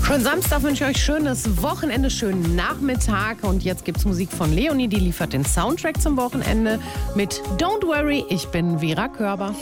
Schon Samstag wünsche ich euch schönes Wochenende, schönen Nachmittag. Und jetzt gibt's Musik von Leonie, die liefert den Soundtrack zum Wochenende mit Don't Worry, ich bin Vera Körber.